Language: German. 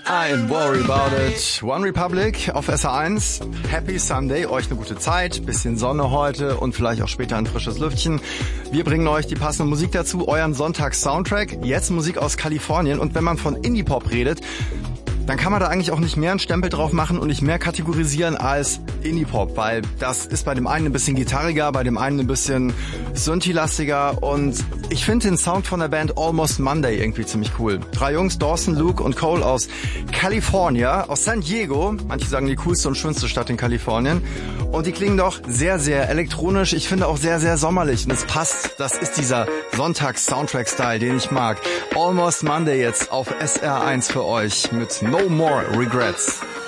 I'm worried about it. One Republic auf SR1. Happy Sunday, euch eine gute Zeit, bisschen Sonne heute und vielleicht auch später ein frisches Lüftchen. Wir bringen euch die passende Musik dazu, euren Sonntags-Soundtrack. Jetzt Musik aus Kalifornien und wenn man von Indie-Pop redet, dann kann man da eigentlich auch nicht mehr einen Stempel drauf machen und nicht mehr kategorisieren als Indie-Pop, weil das ist bei dem einen ein bisschen gitarriger, bei dem einen ein bisschen Synthi-lastiger und ich finde den Sound von der Band Almost Monday irgendwie ziemlich cool. 3 Jungs, Dawson, Luke und Cole aus California, aus San Diego, manche sagen die coolste und schönste Stadt in Kalifornien und die klingen doch sehr, sehr elektronisch, ich finde auch sehr, sehr sommerlich und es passt, das ist dieser Sonntags-Soundtrack-Style, den ich mag. Almost Monday jetzt auf SR1 für euch mit No More Regrets.